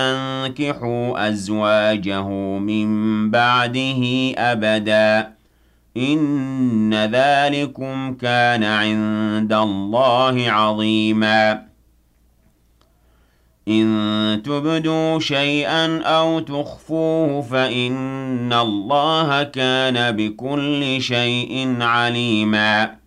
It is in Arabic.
ينكحوا أزواجه من بعده أبدا إن ذلكم كان عند الله عظيما إن تبدوا شيئا أو تخفوه فإن الله كان بكل شيء عليما